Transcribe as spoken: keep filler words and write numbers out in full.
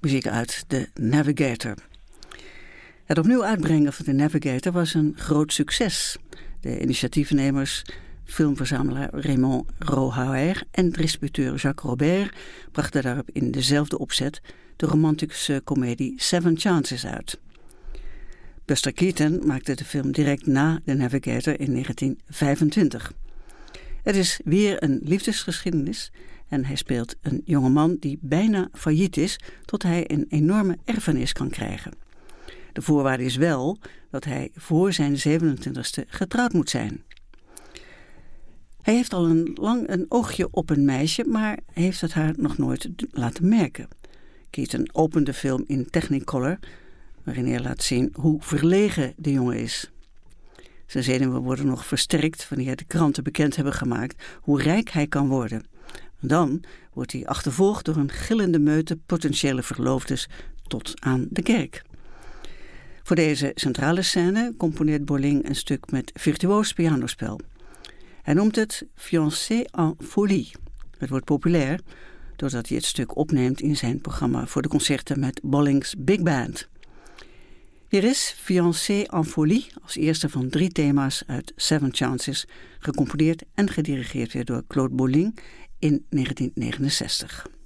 muziek uit The Navigator. Het opnieuw uitbrengen van The Navigator was een groot succes. De initiatiefnemers, filmverzamelaar Raymond Rohauer en distributeur Jacques Robert brachten daarop in dezelfde opzet de romantische komedie Seven Chances uit. Buster Keaton maakte de film direct na The Navigator in negentien vijfentwintig. Het is weer een liefdesgeschiedenis en hij speelt een jongeman die bijna failliet is tot hij een enorme erfenis kan krijgen. De voorwaarde is wel dat hij voor zijn zevenentwintigste getrouwd moet zijn. Hij heeft al een lang een oogje op een meisje, maar heeft het haar nog nooit laten merken. Keaton opent de film in Technicolor, waarin hij laat zien hoe verlegen de jongen is. Zijn zenuwen worden nog versterkt wanneer de kranten bekend hebben gemaakt hoe rijk hij kan worden. Dan wordt hij achtervolgd door een gillende meute potentiële verloofdes tot aan de kerk. Voor deze centrale scène componeert Bolling een stuk met virtuoos pianospel. Hij noemt het Fiancé en folie. Het wordt populair doordat hij het stuk opneemt in zijn programma voor de concerten met Bolling's Big Band. Hier is Fiancé en folie als eerste van drie thema's uit Seven Chances, gecomponeerd en gedirigeerd weer door Claude Bolling in negentien negenenzestig.